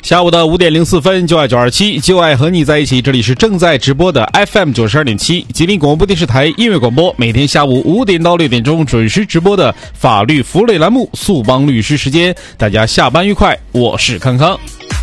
下午的5点04分，就爱927，就爱和你在一起。这里是正在直播的 FM 92.7吉林广播电视台音乐广播，每天下午5点到6点钟准时直播的法律服务类栏目速帮律师时间。大家下班愉快，我是康康。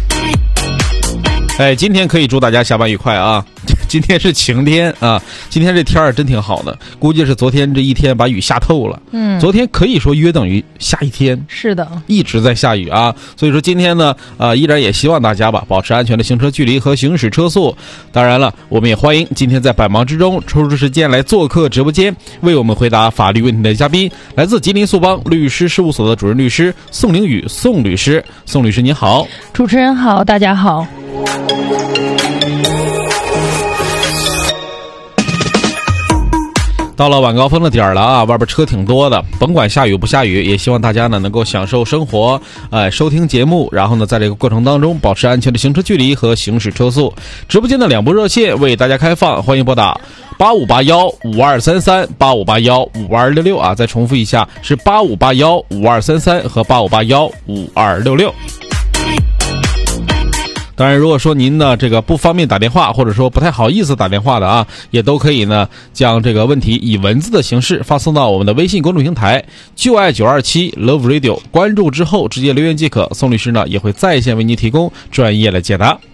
今天可以祝大家下班愉快啊！今天是晴天啊，今天这天儿真挺好的，估计是昨天这一天把雨下透了。昨天可以说约等于下一天，是的，一直在下雨啊。所以说今天呢，依然也希望大家吧，保持安全的行车距离和行驶车速。当然了，我们也欢迎今天在百忙之中抽出时间来做客直播间，为我们回答法律问题的嘉宾，来自吉林速帮律师事务所的主任律师宋凌宇宋律师。宋律师你好。 主持人好，大家好。 到了晚高峰的点儿了啊，外边车挺多的，甭管下雨不下雨，也希望大家呢能够享受生活，收听节目，然后呢在这个过程当中保持安全的行车距离和行驶车速。直播间的2部热线为大家开放，欢迎拨打85815233 85815266啊，再重复一下是85815233和85815266。当然如果说您呢这个不方便打电话，或者说不太好意思打电话的啊，也都可以呢将这个问题以文字的形式发送到我们的微信公众平台就爱927 Love Radio， 关注之后直接留言即可，宋律师呢也会在线为您提供专业的解答。